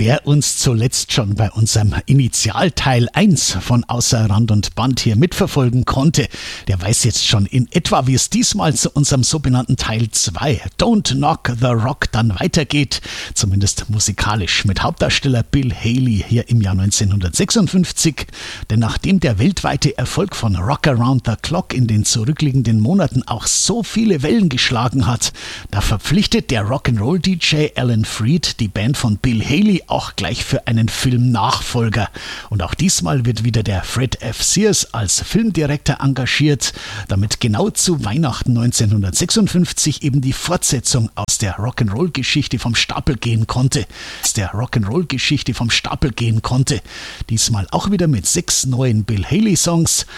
Wer uns zuletzt schon bei unserem Initialteil 1 von Außer Rand und Band hier mitverfolgen konnte, der weiß jetzt schon in etwa, wie es diesmal zu unserem sogenannten Teil 2 Don't Knock the Rock dann weitergeht, zumindest musikalisch mit Hauptdarsteller Bill Haley hier im Jahr 1956, denn nachdem der weltweite Erfolg von Rock Around the Clock in den zurückliegenden Monaten auch so viele Wellen geschlagen hat, da verpflichtet der Rock'n'Roll-DJ Alan Freed die Band von Bill Haley auch gleich für einen Filmnachfolger. Und auch diesmal wird wieder der Fred F. Sears als Filmdirektor engagiert, damit genau zu Weihnachten 1956 eben die Fortsetzung aus der Rock'n'Roll-Geschichte vom Stapel gehen konnte. Diesmal auch wieder mit 6 neuen Bill Haley-Songs